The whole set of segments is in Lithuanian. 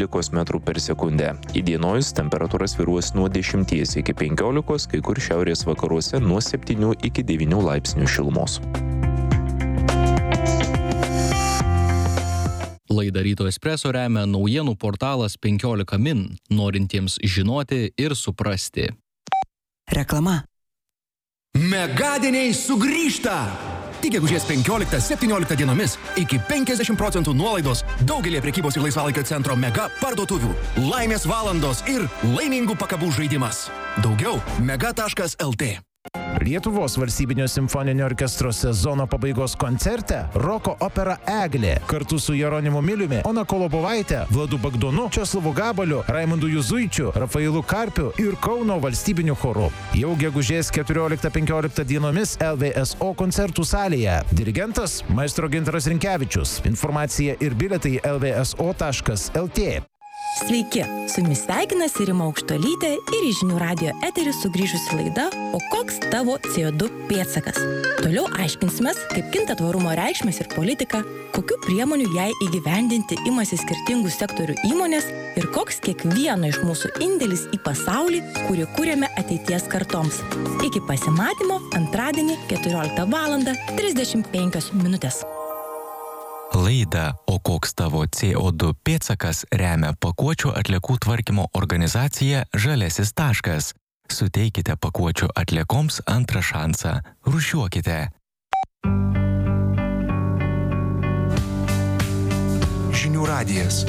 12 metrų per sekundę. Įdienojus temperatūra svyruos nuo 10 iki 15, kai kur šiaurės vakaruose nuo 7 iki 9 laipsnių šilumos. Laidą Ryto Espresso remia naujienų portalas 15 min, norintiems žinoti ir suprasti. Reklama. Megadieniai sugrįžta! Tik gegužės 15-17 dienomis iki 50% nuolaidos daugelį prekybos ir laisvalaikio centro mega parduotuvių. Laimės valandos ir laimingų pakabų žaidimas. Daugiau mega.lt. Lietuvos valstybinio simfoninio orkestro sezono pabaigos koncerte roko opera Eglė kartu su Jeronimu Miliumi, Ona Kolobovaite, Vladu Bagdonu, Česlovu Gabaliu, Raimundu Juzuičiu, Rafailu Karpiu ir Kauno valstybiniu choru. Jau gegužės 14-15 dienomis LVSO koncertų salėje. Dirigentas maestro Gintaras Rinkevičius. Informacija ir bilietai lvso.lt. Sveiki, su jumis sveikinasi Rima Aukštuolytė ir į Žinių radijo eterį sugrįžusi laida O koks tavo CO2 pėdsakas? Toliau aiškinsimės, kaip kinta tvarumo reikšmės ir politika, kokių priemonių jai įgyvendinti imasi skirtingų sektorių įmonės ir koks kiekvieno iš mūsų indėlis į pasaulį, kurį kūrėme ateities kartoms. Iki pasimatymo antradienį 14:35 minutės. Laidą O koks tavo CO2 pėdsakas remia pakuočių atliekų tvarkymo organizacija Žaliasis taškas. Suteikite pakuočių atliekoms antrą šansą. Rūšiuokite. Žinių radijas.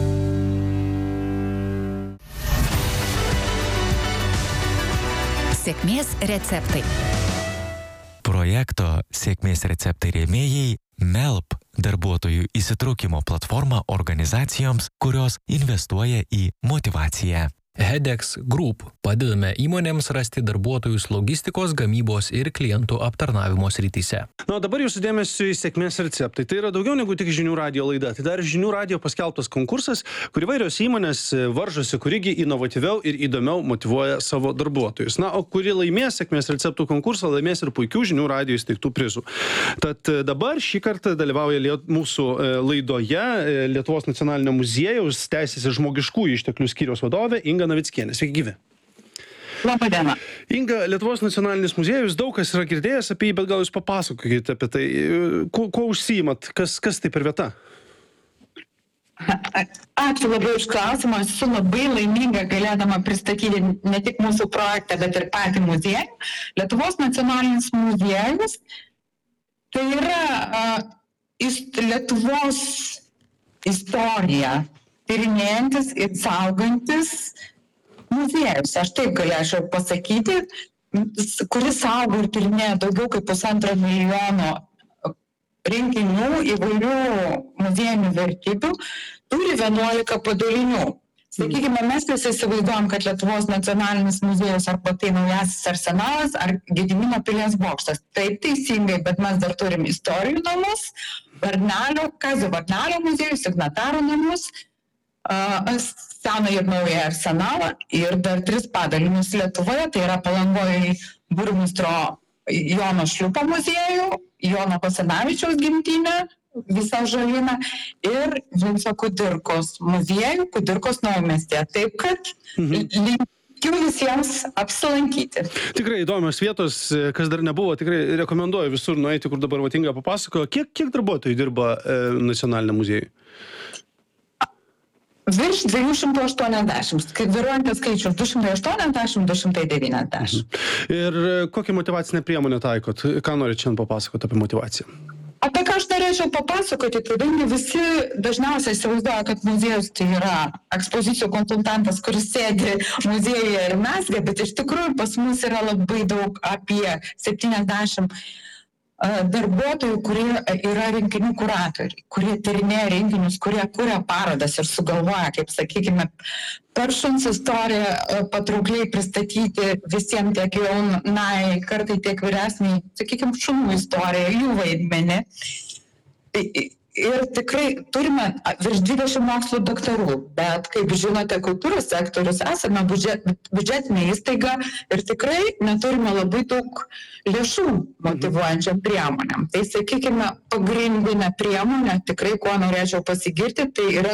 Sėkmės receptai. Projekto Sėkmės receptai rėmėjai MELP darbuotojų įsitraukimo platforma organizacijoms, kurios investuoja į motyvaciją. Hedex Group. Padedame įmonėms rasti darbuotojus logistikos, gamybos ir klientų aptarnavimo srityse. Na, dabar jūsų dėmesio į sėkmės receptai. Tai yra daugiau negu tik Žinių radijo laida. Tai dar Žinių radijo paskelbtas konkursas, kur įvairios įmonės varžosi, kurigi inovatyviau ir įdomiau motyvuoja savo darbuotojus. Na, o kuri laimės sėkmės receptų konkursą, laimės ir puikių Žinių radijo įsteigtų prizų. Tad dabar šį kartą dalyvauja mūsų laidoje Lietuvos nacionalinio muziejaus teisės ir žmogiškųjų išteklių skyriaus vadovė Inga Navickienė. Sveiki, gyvi. Labą dieną. Inga, Lietuvos nacionalinis muziejus, daug kas yra girdėjęs apie jį, bet gal jūs papasakokite apie tai. Kuo užsiimat? Kas tai per vieta? Ačiū labai už klausimą. Esu labai laiminga galėdama pristatyti ne tik mūsų projektą, bet ir patį muziejų. Lietuvos nacionalinis muziejus tai yra Lietuvos istorija tyrinėjantis ir saugantis muziejus, aš taip galėčiau pasakyti, kuris saugo ir tyrinėja daugiau kaip 1,5 milijono rinkinių įvairių muziejinių vertybių, turi 11 padalinių. Sakykime, mes visi įsivaizduojam, kad Lietuvos nacionalinis muziejus arba tai Naujasis Arsenalas ar Gedimino pilies bokštas. Taip teisingai, bet mes dar turim istorijų namus, Kazio Varnelio muziejus, Signatarų namus, seną ir naują arsenalą ir dar 3 padalinius Lietuvoje, tai yra Palangoje burmistro Jono Šliūpo muziejų, Jono Basanavičiaus gimtinę, visą žaliną ir Vinco Kudirkos muziejų, Kudirkos naumiestyje. Taip kad linkiu visiems apsilankyti. Tikrai įdomios vietos, kas dar nebuvo, tikrai rekomenduoju visur nueiti, kur dabar Inga papasakojo. Kiek darbuotojų dirba nacionaliniam muziejui? Virš 280, vyruojantis skaičius 280-290. Ir kokią motyvacinę priemonę taikot? Ką norit šiandien papasakoti apie motyvaciją? Apie ką aš norėčiau papasakoti, kadangi visi dažniausiai įsivaizduoja, kad muziejus tai yra ekspozicijų konsultantas, kuris sėdi muziejuje ir mezga, bet iš tikrųjų pas mus yra labai daug, apie 70 darbuotojų, kurie yra rinkinių kuratoriai, kurie tyrinėja rinkinius, kurie kuria parodas ir sugalvoja, kaip sakykime, per šuns istoriją patraukliai pristatyti visiems tiek jaunai kartai, tiek vyresniai, sakykime, šunų istoriją, jų vaidmenį. Ir tikrai turime virš 20 mokslo daktarų, bet kaip žinote, kultūros sektorius esame biudžetinė įstaiga ir tikrai neturime labai daug lėšų motyvuojančiam priemonėm. Tai sakykime, pagrindinė priemonė, tikrai kuo norėčiau pasigirti, tai yra